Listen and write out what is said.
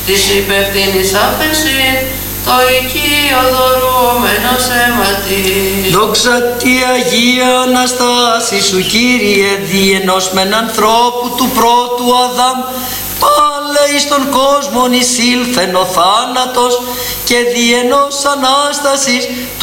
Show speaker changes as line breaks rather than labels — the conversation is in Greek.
της υπευθύνης άφεσιν, το οικείο δωρούμενος αίματι.
Δόξα τη Αγία Αναστάση σου, Κύριε, διενός μεν ανθρώπου του πρώτου Αδάμ, πάλε εις τον κόσμον εισήλθεν ο θάνατος, και διενός Ανάστασης